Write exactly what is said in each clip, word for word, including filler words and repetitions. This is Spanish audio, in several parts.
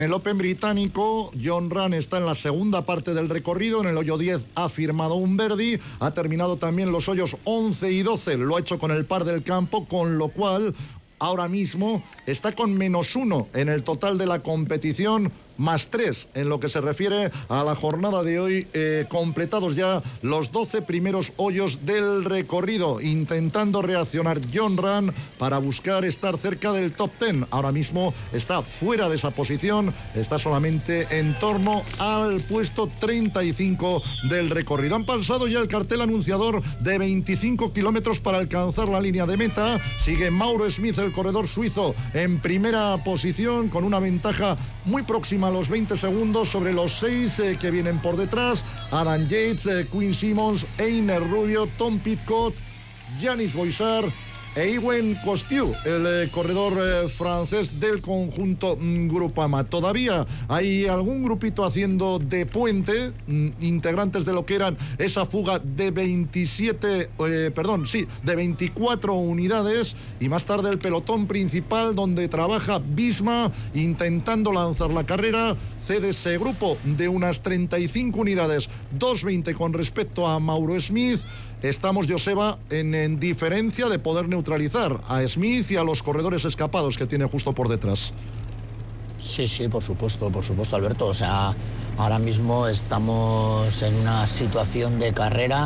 En el Open británico, Jon Rahm está en la segunda parte del recorrido. En el hoyo diez ha firmado un birdie. Ha terminado también los hoyos once y doce. Lo ha hecho con el par del campo, con lo cual ahora mismo está con menos uno en el total de la competición, más tres en lo que se refiere a la jornada de hoy, eh, completados ya los doce primeros hoyos del recorrido, intentando reaccionar Jon Rahm para buscar estar cerca del top diez. Ahora mismo está fuera de esa posición, está solamente en torno al puesto treinta y cinco del recorrido. Han pasado ya el cartel anunciador de veinticinco kilómetros para alcanzar la línea de meta. Sigue Mauro Smith, el corredor suizo, en primera posición con una ventaja muy próxima a los veinte segundos sobre los seis eh, que vienen por detrás. Adam Yates, eh, Quinn Simmons, Einer Rubio, Tom Pidcock, Yanis Boisard e Ewan Costiu, el eh, corredor eh, francés del conjunto mm, Groupama. Todavía hay algún grupito haciendo de puente, mm, integrantes de lo que eran esa fuga de veintisiete, eh, perdón, sí, de veinticuatro unidades, y más tarde el pelotón principal donde trabaja Visma intentando lanzar la carrera. Cede ese grupo de unas treinta y cinco unidades, dos veinte con respecto a Mauro Smith. Estamos, Joseba, en, en diferencia de poder neutralizar a Smith y a los corredores escapados que tiene justo por detrás. Sí, sí, por supuesto, por supuesto, Alberto. O sea, ahora mismo estamos en una situación de carrera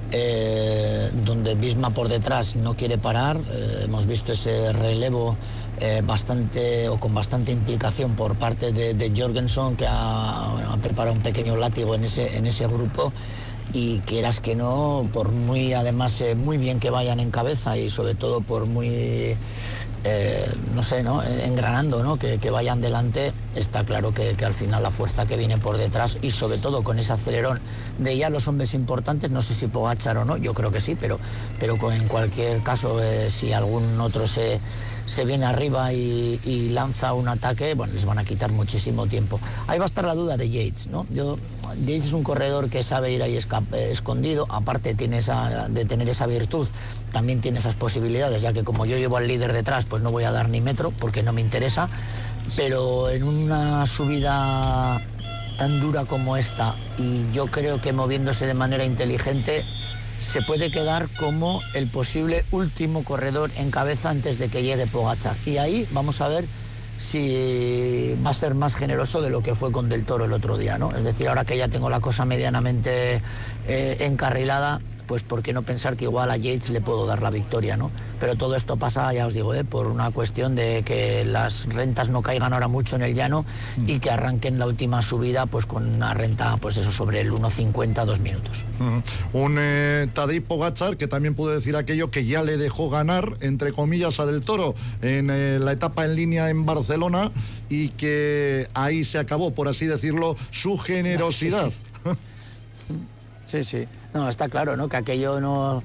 eh, donde Visma por detrás no quiere parar. Eh, hemos visto ese relevo eh, bastante o con bastante implicación por parte de, de Jorgensen, que ha, ha preparado un pequeño látigo en ese, en ese grupo. Y quieras que no, por muy, además, eh, muy bien que vayan en cabeza y sobre todo por muy, eh, no sé, ¿no? engranando, ¿no? Que, que vayan delante, está claro que, que al final la fuerza que viene por detrás y sobre todo con ese acelerón de ya los hombres importantes, no sé si Pogačar o no, yo creo que sí, pero, pero en cualquier caso, eh, si algún otro se... se viene arriba y, y lanza un ataque, bueno, les van a quitar muchísimo tiempo. Ahí va a estar la duda de Yates, ¿no? Yo, Yates es un corredor que sabe ir ahí escondido, aparte tiene esa, de tener esa virtud, también tiene esas posibilidades, ya que como yo llevo al líder detrás, pues no voy a dar ni metro, porque no me interesa, pero en una subida tan dura como esta, y yo creo que moviéndose de manera inteligente, se puede quedar como el posible último corredor en cabeza antes de que llegue Pogačar. Y ahí vamos a ver si va a ser más generoso de lo que fue con Del Toro el otro día, ¿no? Es decir, ahora que ya tengo la cosa medianamente eh, encarrilada, pues por qué no pensar que igual a Yates le puedo dar la victoria, ¿no? Pero todo esto pasa, ya os digo, ¿eh? por una cuestión de que las rentas no caigan ahora mucho en el llano mm. y que arranquen la última subida pues con una renta, pues eso, sobre el uno cincuenta, dos minutos. Uh-huh. Un eh, Tadej Pogačar que también pudo decir aquello que ya le dejó ganar, entre comillas, a Del Toro en eh, la etapa en línea en Barcelona, y que ahí se acabó, por así decirlo, su generosidad. Sí, sí. sí, sí. No, está claro, ¿no? Que aquello no,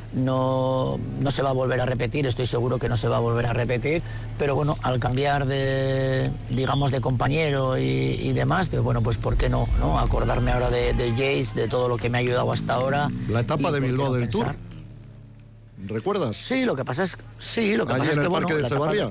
no, no se va a volver a repetir, estoy seguro que no se va a volver a repetir, pero bueno, al cambiar de, digamos, de compañero y, y demás, que bueno, pues ¿por qué no, no? Acordarme ahora de, de Yates, de todo lo que me ha ayudado hasta ahora. La etapa de Bilbao del Tour, ¿recuerdas? Sí, lo que pasa es, sí, lo que allí pasa en es que el bueno, Parque de Echevarría.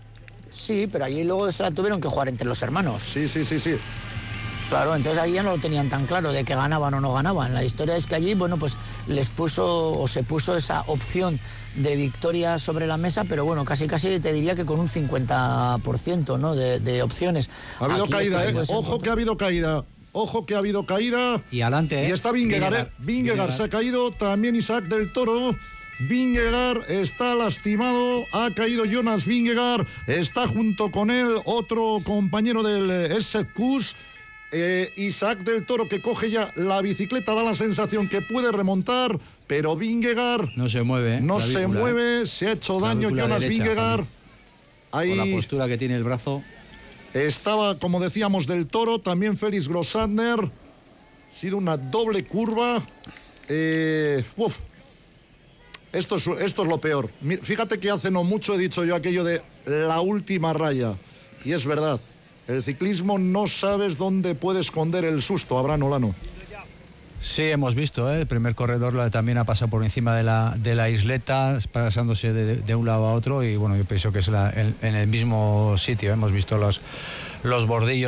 Sí, pero allí luego se la tuvieron que jugar entre los hermanos. Sí, sí, sí, sí. Claro, entonces ahí ya no lo tenían tan claro de que ganaban o no ganaban. La historia es que allí, bueno, pues les puso o se puso esa opción de victoria sobre la mesa, pero bueno, casi casi te diría que con un cincuenta por ciento, ¿no? de, de opciones. Ha habido Aquí caída, ¿eh? Ojo encontrar... que ha habido caída. Ojo que ha habido caída. Y adelante, ¿eh? Y está Vingegaard, ¿eh? Vingegaard se ha caído, también Isaac Del Toro. Vingegaard está lastimado, ha caído Jonas Vingegaard, está junto con él otro compañero del Essex. Eh, Isaac Del Toro, que coge ya la bicicleta, da la sensación que puede remontar, pero Vingegaard no se mueve, ¿eh? no se mueve, se ha hecho daño Jonas Vingegaard. Ahí, con la postura que tiene el brazo. Estaba, como decíamos, Del Toro, también Félix Grossandner. Ha sido una doble curva. Eh, uf. Esto es, esto es lo peor. Fíjate que hace no mucho he dicho yo aquello de la última raya, y es verdad. El ciclismo no sabes dónde puede esconder el susto, Abraham Olano. Sí, hemos visto, ¿eh? El primer corredor también ha pasado por encima de la, de la isleta, pasándose de, de un lado a otro, y bueno, yo pienso que es la, en, en el mismo sitio, ¿eh? Hemos visto los, los bordillos.